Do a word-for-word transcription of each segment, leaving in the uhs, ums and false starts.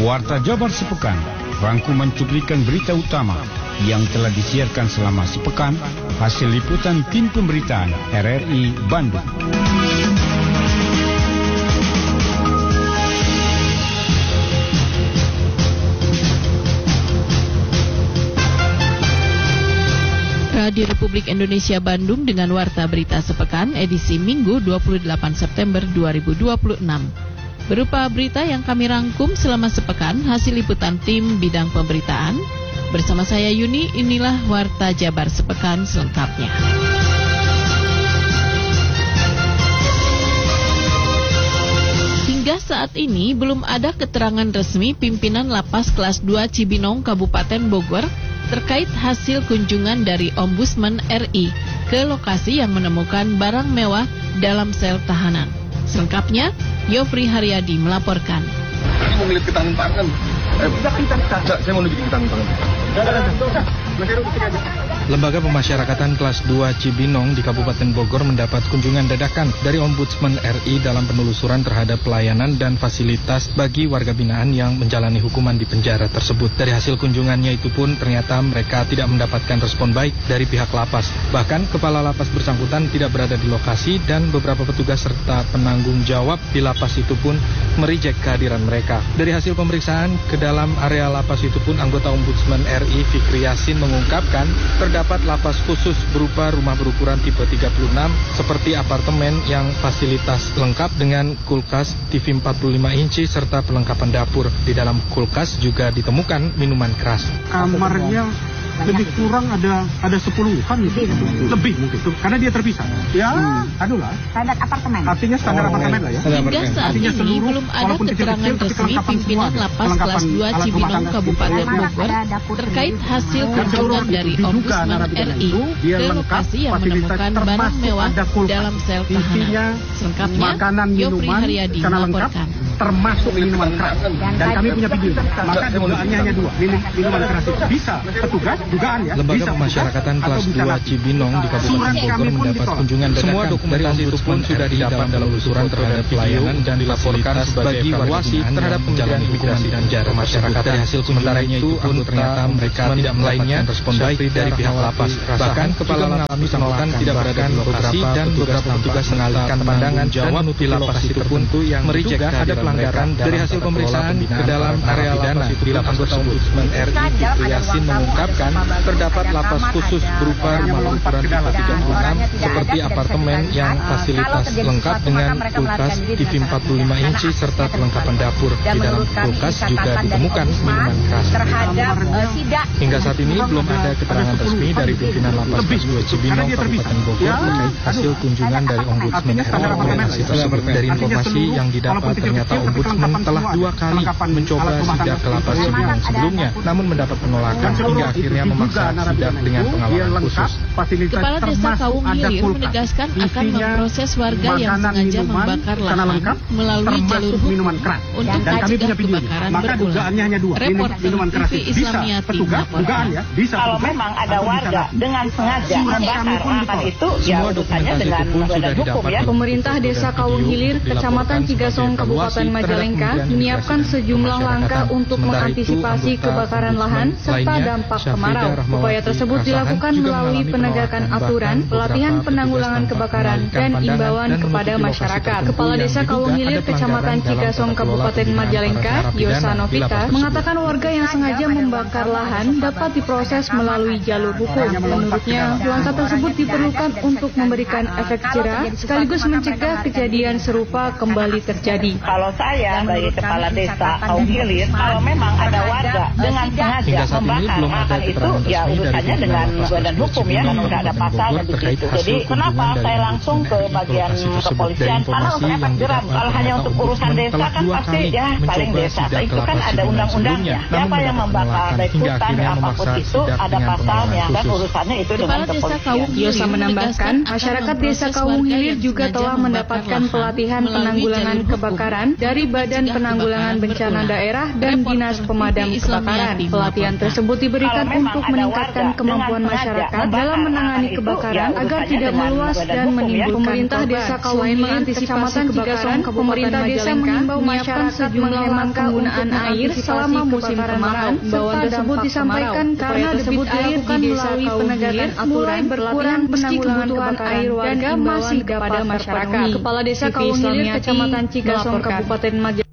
Warta Jabar Sepekan, rangkuman cuplikan berita utama yang telah disiarkan selama sepekan, hasil liputan tim pemberitaan R R I Bandung. Radio Republik Indonesia Bandung dengan Warta Berita Sepekan edisi Minggu dua puluh delapan September dua ribu dua puluh enam. Berupa berita yang kami rangkum selama sepekan hasil liputan tim bidang pemberitaan. Bersama saya Yuni, inilah Warta Jabar Sepekan selengkapnya. Hingga saat ini belum ada keterangan resmi pimpinan Lapas Kelas dua Cibinong Kabupaten Bogor terkait hasil kunjungan dari Ombudsman R I ke lokasi yang menemukan barang mewah dalam sel tahanan. Selengkapnya, Yofri Haryadi melaporkan. Saya mau ngeliat ke tangan-tangan. Eh, saya mau nunjukin ke tangan-tangan. Lembaga Pemasyarakatan Kelas dua Cibinong di Kabupaten Bogor mendapat kunjungan dadakan dari Ombudsman R I dalam penelusuran terhadap pelayanan dan fasilitas bagi warga binaan yang menjalani hukuman di penjara tersebut. Dari hasil kunjungannya itu pun ternyata mereka tidak mendapatkan respon baik dari pihak lapas. Bahkan kepala lapas bersangkutan tidak berada di lokasi dan beberapa petugas serta penanggung jawab di lapas itu pun merijek kehadiran mereka. Dari hasil pemeriksaan ke dalam area lapas itu pun anggota Ombudsman R I Fikri Yasin mengungkapkan terdapat lapas khusus berupa rumah berukuran tipe tiga puluh enam seperti apartemen yang fasilitas lengkap dengan kulkas, T V empat puluh lima inci serta perlengkapan dapur. Di dalam kulkas juga ditemukan minuman keras. Kamarnya lebih kurang ada ada sepuluhan lebih, lebih mungkin karena dia terpisah. Ya, hmm. adulah. Standar apartemen. Artinya standar oh, apartemen lah ya. Hingga saat ini seluruh, belum ada keterangan resmi pimpinan Lapas Kelas dua Cibinong Kabupaten Bogor terkait hasil kunjungan dari Ombudsman R I ke lokasi yang menemukan barang mewah dalam sel tahanan. Selengkapnya, Yofri Haryadi melaporkan. Termasuk minuman keras. Dan kami punya video. Maka dugaannya hanya dua. Minuman keras itu bisa petugas. Dugaan, ya? Lembaga Pemasyarakatan Kelas dua Cibinong di Kabupaten Bogor mendapat kunjungan dadakan. Semua dokumentasi itu pun sudah didapat dalam usuran terhadap pelayanan dan dilaporkan bagi evaluasi terhadap menjalani hukuman di penjara masyarakat. Dari hasil kunjungannya itu pun ternyata mereka tidak mendapatkan respon baik dari pihak lapas. Bahkan kepala mengalami penolakan tidak berada di lokasi dan beberapa petugas mengalihkan pandangan jawab di lapas itu pun yang merijek ada pelanggaran. Dari hasil pemeriksaan ke dalam area lapas itu pun anggota Ombudsman R I Fikri Yasin mengungkapkan terdapat lapas khusus berupa rumah berukuran tipe tiga puluh enam seperti apartemen yang fasilitas lengkap dengan kulkas, T V empat puluh lima inci serta perlengkapan dapur. Di dalam kulkas juga ditemukan minuman keras. Hingga saat ini belum ada keterangan resmi dari pimpinan Lapas Kelas dua Cibinong Kabupaten Bogor terkait hasil kunjungan dari Ombudsman R I. Hasil tersebut dari informasi yang didapat ternyata Ombudsman telah dua kali mencoba sidak ke Lapas Cibinong sebelumnya, namun mendapat penolakan hingga akhirnya memaksa sidak dengan pengawalan khusus. Kepala Desa Kawung Hilir menegaskan akan memproses warga yang sengaja membakar lahan melalui jalur hukum untuk mencegah kebakaran berulang. Reporter T V Islamiati melaporkan. Kalau memang ada warga dengan sengaja membakar lahan itu, ya urusannya dengan badan hukum ya. Pemerintah Desa Kawung Hilir, Kecamatan Cigasong, Kabupaten Majalengka menyiapkan sejumlah langkah untuk mengantisipasi kebakaran lahan serta dampak kemarau. Upaya tersebut dilakukan melalui penegakan aturan, pelatihan penanggulangan kebakaran, dan imbauan kepada masyarakat. Kepala Desa Kawung Hilir, Kecamatan Cigasong, Kabupaten Majalengka, Yosa Novita, mengatakan warga yang sengaja membakar lahan dapat diproses melalui jalur hukum. Menurutnya, langkah tersebut diperlukan untuk memberikan efek jera sekaligus mencegah kejadian serupa kembali terjadi. Kalau saya sebagai Kepala Desa Kawung Hilir, kalau memang ada warga dengan sengaja membakar lahan itu, ya urusannya dengan badan hukum ya, nggak ada pasalnya di situ. Jadi kenapa saya langsung ke bagian kepolisian? Karena untuk efek jerat, kalau hanya untuk urusan desa kan pasti ya paling desa. Itu kan ada undang-undangnya. Siapa yang membakar baik hutan apapun itu ada pasalnya, kan urusannya itu dengan kepolisian. Yosa menambahkan, masyarakat Desa Kawung Hilir juga telah mendapatkan pelatihan penanggulangan kebakaran dari Badan Penanggulangan Bencana Daerah dan Dinas Pemadam Kebakaran. Pelatihan tersebut diberikan untuk untuk meningkatkan kemampuan masyarakat dalam menangani kebakaran agar tidak meluas dan menimbulkan pemerintah desa Kawunghilir Kecamatan Cigasong Kabupaten Desa mengimbau masyarakat sejumlah langkah penggunaan air selama musim kemarau. Imbauan tersebut disampaikan karena debit air di desa Kawunghilir mulai berkurang meski kebutuhan air warga masih kepada masyarakat. Kepala Desa Kawunghilir Kecamatan Cigasong Kabupaten Majalengka.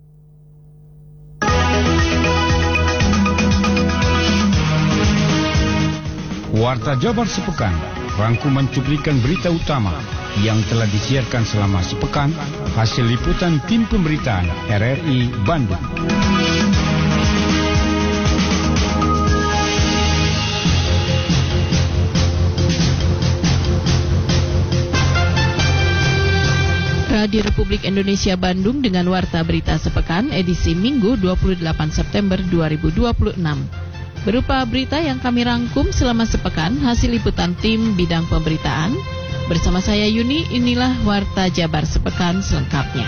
Warta Jabar Sepekan, rangkuman cuplikan berita utama yang telah disiarkan selama sepekan, hasil liputan tim pemberitaan R R I Bandung. Radio Republik Indonesia Bandung dengan Warta Berita Sepekan edisi Minggu dua puluh delapan September dua ribu dua puluh enam. Berupa berita yang kami rangkum selama sepekan hasil liputan tim bidang pemberitaan. Bersama saya Yuni, inilah Warta Jabar Sepekan selengkapnya.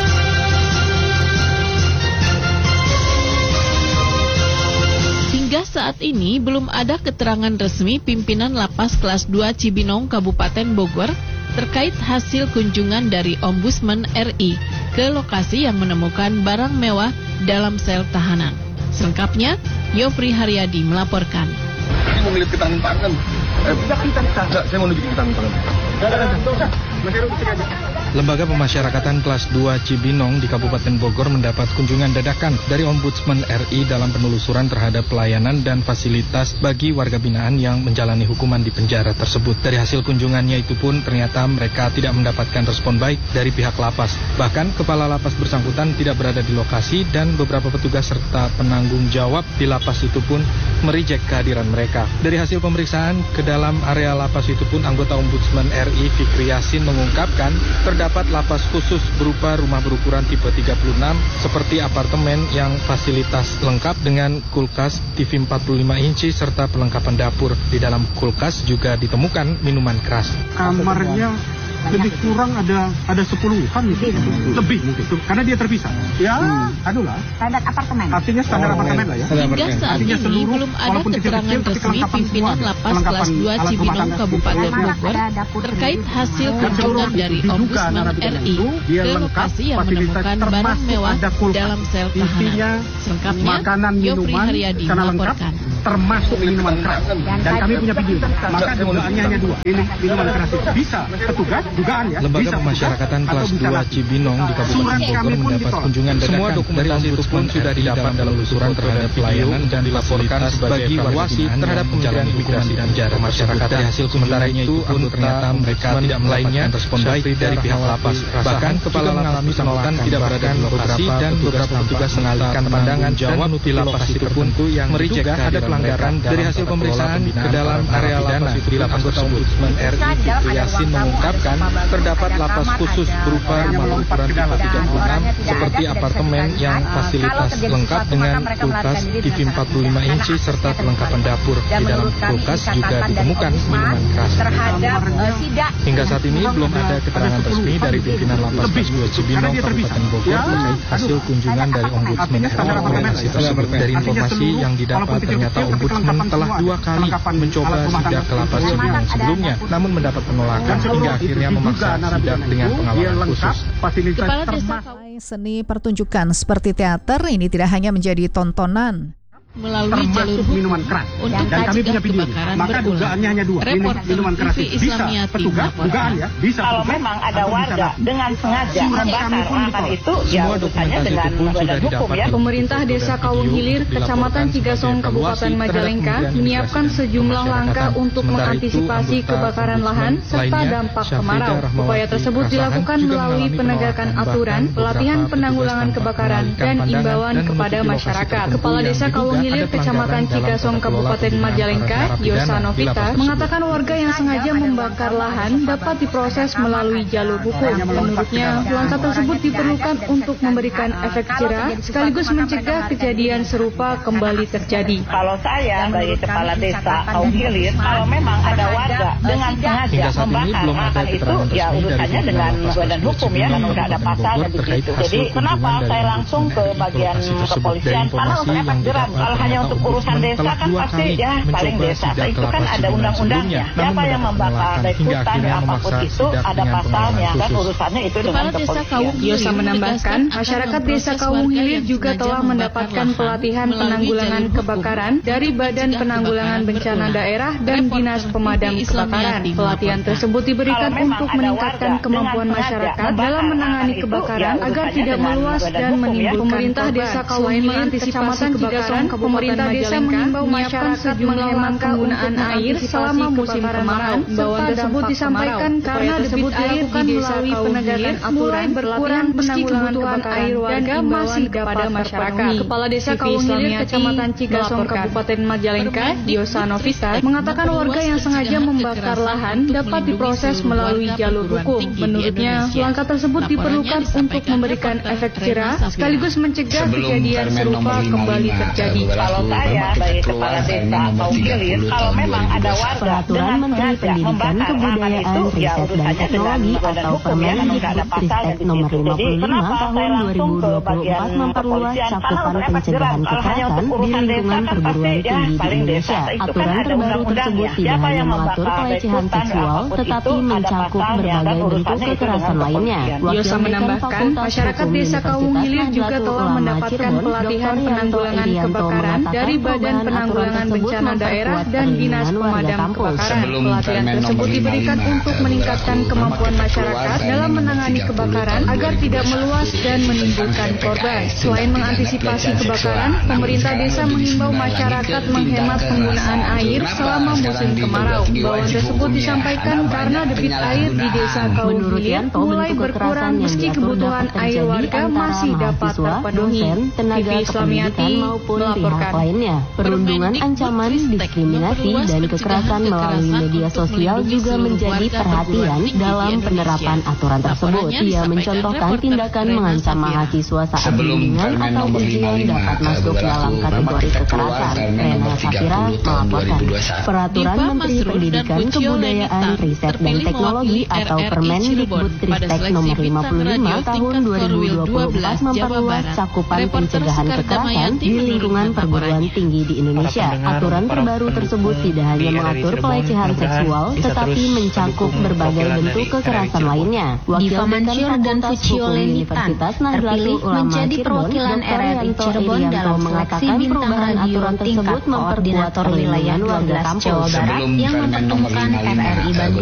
Hingga saat ini belum ada keterangan resmi pimpinan Lapas Kelas dua Cibinong Kabupaten Bogor terkait hasil kunjungan dari Ombudsman R I ke lokasi yang menemukan barang mewah dalam sel tahanan. Selengkapnya, Yofri Haryadi melaporkan. Saya mau ngeliat ketahanan pangan. Eh, kita, kita. Saya mau nunjukin ketahanan pangan. Lembaga Pemasyarakatan Kelas dua Cibinong di Kabupaten Bogor mendapat kunjungan dadakan dari Ombudsman R I dalam penelusuran terhadap pelayanan dan fasilitas bagi warga binaan yang menjalani hukuman di penjara tersebut. Dari hasil kunjungannya itu pun ternyata mereka tidak mendapatkan respon baik dari pihak lapas. Bahkan kepala lapas bersangkutan tidak berada di lokasi dan beberapa petugas serta penanggung jawab di lapas itu pun merejek kehadiran mereka. Dari hasil pemeriksaan ke dalam area lapas itu pun anggota Ombudsman R I Fikri Yasin mengungkapkan terdapat lapas khusus berupa rumah berukuran tipe tiga puluh enam seperti apartemen yang fasilitas lengkap dengan kulkas, T V empat puluh lima inci serta perlengkapan dapur. Di dalam kulkas juga ditemukan minuman keras. Kamarnya lebih kurang ada ada sepuluhan lebih, lebih mungkin karena dia terpisah. Ya, hmm. adulah. Standar apartemen. Artinya standar oh, apartemen lah ya. Hingga saat ini seluruh, belum ada keterangan resmi pimpinan Lapas Kelas dua Cibinong Kabupaten Bogor terkait hasil kunjungan dari Ombudsman R I ke lokasi yang menemukan barang mewah dalam sel tahanan. Selengkapnya, Yofri Haryadi melaporkan. Termasuk minuman keras. Dan kami punya video. Maka dugaannya hanya dua. Ini minuman keras itu bisa petugas. Dugaan, ya? Lembaga Pemasyarakatan Kelas dua Cibinong di Kabupaten Bogor mendapat kunjungan dadakan. Semua dokumentasi itu pun sudah didapat dalam penelusuran terhadap pelayanan dan dilaporkan sebagai evaluasi terhadap Kementerian Imigrasi dan Jara Masyarakat. Dari hasil sementara itu pun ternyata mereka tidak mendapatkan respon baik dari pihak lapas. Bahkan kepala lapas penolakan tidak berada di lokasi dan beberapa petugas mengalihkan pandangan jawab di lapas itu pun yang merejek ada pelanggaran. Dari hasil pemeriksaan ke dalam area lapas itu anggota Ombudsman R I Fikri Yasin mengungkapkan terdapat lapas khusus berupa rumah berukuran tipe tiga puluh enam seperti apartemen yang fasilitas lengkap dengan kulkas, T V empat puluh lima inci serta perlengkapan dapur. Di dalam kulkas juga ditemukan minuman keras. Hingga saat ini belum ada keterangan resmi dari pimpinan Lapas Kelas dua Cibinong Kabupaten Bogor terkait hasil kunjungan dari Ombudsman R I ke lokasi tersebut. Dari informasi yang didapat ternyata Ombudsman telah dua kali mencoba sidak ke Lapas Cibinong sebelumnya, namun mendapat penolakan hingga akhirnya memaksa sidak dengan pengawalan khusus. Kepala Desa Seni pertunjukan seperti teater ini tidak hanya menjadi tontonan melalui jalur hukum minuman keras. Untuk dan kami punya video. Maka dugaannya hanya dua. Reporter minuman keras T V itu bisa petugas, dugaan ya, bisa. Kalau memang ada warga dengan sengaja membakar lahan itu, ya urusannya dengan badan hukum ya. Pemerintah Desa Kawunghilir, Kecamatan Cigasong, Kabupaten Majalengka menyiapkan sejumlah langkah untuk mengantisipasi kebakaran lahan serta dampak kemarau. Upaya tersebut dilakukan melalui penegakan aturan, pelatihan penanggulangan kebakaran, dan imbauan kepada masyarakat. Kepala Desa Kawunghilir Kecamatan Cigasong Kabupaten Majalengka, Yosa Novita, mengatakan warga yang sengaja membakar lahan dapat diproses melalui jalur hukum. Menurutnya, langkah tersebut diperlukan untuk memberikan efek jerah sekaligus mencegah kejadian serupa kembali terjadi. Kalau saya sebagai kepala desa Kawunghilir, kalau memang ada warga dengan sengaja membakar lahan itu, ya urusannya dengan badan hukum ya, kalau nggak ada pasalnya begitu. Jadi kenapa saya langsung ke bagian kepolisian? Karena untuk efek jerah. Kalau hanya untuk urusan desa kan pasti ya paling desa itu kan ada undang-undangnya. Siapa yang membakar baik hutan apapun itu ada pasalnya kan urusannya itu dengan kepolisian. Yosa menambahkan, masyarakat desa Kawung Hilir juga telah mendapatkan pelatihan penanggulangan kebakaran dari Badan Penanggulangan Bencana Daerah dan Dinas Pemadam Kebakaran. Pelatihan tersebut diberikan untuk meningkatkan kemampuan masyarakat dalam menangani kebakaran agar tidak meluas dan menimbulkan. Pemerintah Desa Kawung Hilir, Kecamatan Cigasong, pemerintah desa mengimbau masyarakat menghemat penggunaan air selama musim kemarau. Imbauan tersebut disampaikan karena debit air di desa Kawung Hilir mulai berkurang meski kebutuhan air warga masih kepada masyarakat. Kepala Desa Kawung Hilir, Kecamatan Cigasong, Kabupaten Majalengka, Yosa Novita, mengatakan warga yang sengaja membakar lahan dapat diproses melalui jalur hukum. Menurutnya, langkah tersebut diperlukan untuk memberikan efek jerah sekaligus mencegah kejadian serupa kembali terjadi. Kalau saya sebagai kepala desa Kawung Hilir, kalau memang ada warga Peraturan Menteri Pendidikan, Kebudayaan, Riset dan Teknologi atau Permendikbudristek Nomor lima puluh lima Tahun dua ribu dua puluh empat memperluas cakupan pencegahan kekerasan di lingkungan perguruan tinggi di Indonesia. Aturan terbaru tersebut tidak hanya mengatur pelecehan seksual, tetapi mencakup berbagai bentuk kekerasan lainnya. Yosa menambahkan, masyarakat Desa Kawung Hilir juga telah mendapatkan pelatihan penanggulangan kebakaran dari Badan Penanggulangan Bencana Daerah dan Dinas Pemadam Kebakaran. Pelatihan tersebut diberikan untuk meningkatkan kemampuan masyarakat dalam menangani kebakaran agar tidak meluas dan menimbulkan korban. Selain mengantisipasi kebakaran, pemerintah desa menghimbau masyarakat menghemat penggunaan air selama musim kemarau. Imbauan tersebut disampaikan karena debit air di Desa Kawung Hilir mulai berkurang meski kebutuhan air warga masih dapat terpenuhi. T V Islamiati maupun pihak lainnya. Perundungan ancaman, diskriminasi, dan kekerasan melalui media sosial juga menjadi perhatian dalam penerapan aturan tersebut. Ia mencontohkan tindakan mengancam mahasiswa saat bimbingan atau ujian dapat masuk dalam kategori kekerasan. Rena Safira melaporkan. Peraturan Menteri Pendidikan, Kebudayaan, Riset dan Teknologi atau Permendikbudristek Nomor lima puluh lima Tahun dua ribu dua puluh empat memperluas cakupan pencegahan kekerasan di lingkungan perguruan tinggi di Indonesia. Aturan terbaru tersebut tidak hanya mengatur pelecehan seksual, tetapi mencakup berbagai bentuk kekerasan lainnya. Diva Mansur dan Fuciole Nipan terpilih menjadi perwakilan R R I Cirebon dalam seleksi bintang radio tingkat koordinator wilayah dua belas Jawa Barat yang mempertemukan R R I Bandung